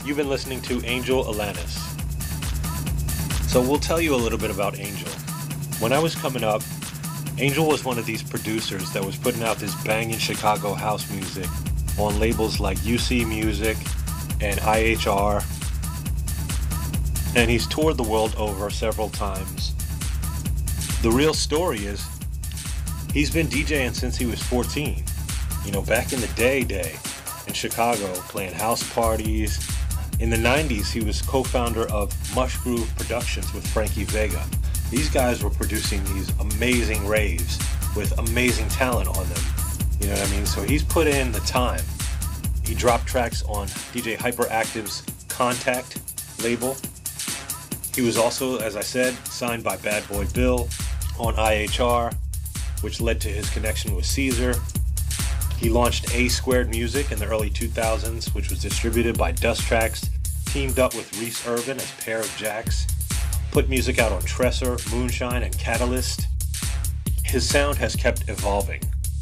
You've been listening to Angel Alanis. So we'll tell you a little bit about Angel. When I was coming up, Angel was one of these producers that was putting out this banging Chicago house music on labels like UC Music and IHR. And he's toured the world over several times. The real story is he's been DJing since he was 14. You know, back in the day in Chicago, playing house parties. In the 90s, he was co-founder of Mush Groove Productions with Frankie Vega. These guys were producing these amazing raves with amazing talent on them. You know what I mean? So he's put in the time. He dropped tracks on DJ Hyperactive's Contact label. He was also, as I said, signed by Bad Boy Bill on IHR, which led to his connection with Caesar. He launched A Squared Music in the early 2000s, which was distributed by Dust Tracks, teamed up with Reese Urban as Pair of Jacks, put music out on Tresor, Moonshine, and Catalyst. His sound has kept evolving.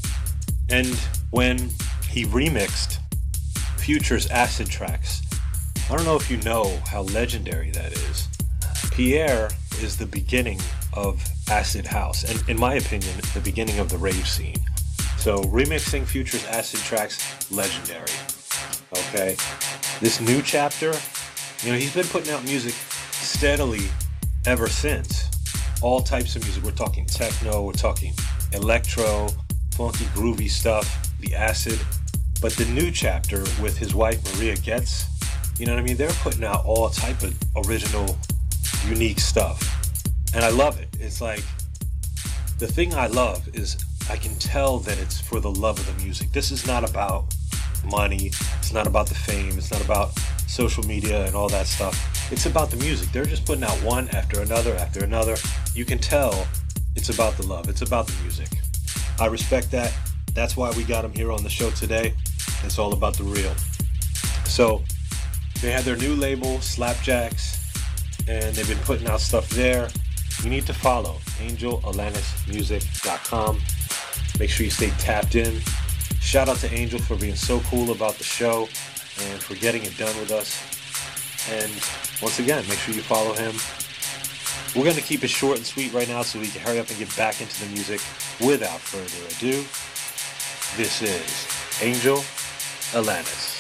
And when he remixed Future's Acid Tracks, I don't know if you know how legendary that is. Pierre is the beginning of acid house, and in my opinion, the beginning of the rave scene. So remixing Future's Acid Tracks, legendary. Okay, this new chapter, you know, he's been putting out music steadily ever since. All types of music. We're talking techno, we're talking electro, funky, groovy stuff, the acid. But the new chapter with his wife Maria Getz, you know what I mean? They're putting out all type of original, unique stuff. And I love it. It's like, the thing I love is I can tell that it's for the love of the music. This is not about money. It's not about the fame. It's not about social media and all that stuff. It's about the music. They're just putting out one after another after another. You can tell it's about the love. It's about the music. I respect that. That's why we got him here on the show today. It's all about the real. So they have their new label, Slapjacks, and they've been putting out stuff there. You need to follow angelalanismusic.com. Make sure you stay tapped in. Shout out to Angel for being so cool about the show and for getting it done with us. And once again, make sure you follow him. We're going to keep it short and sweet right now so we can hurry up and get back into the music. Without further ado, this is Angel Alanis.